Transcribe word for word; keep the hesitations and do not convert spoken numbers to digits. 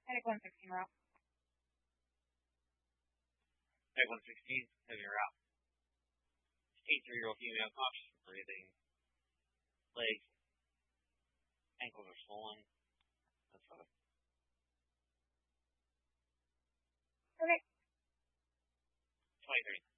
Medic one sixteen route. Medic one sixteen, heavy route. eighty-three-year-old female, conscious of breathing. Legs, ankles are swollen. That's all. Okay. twenty-three.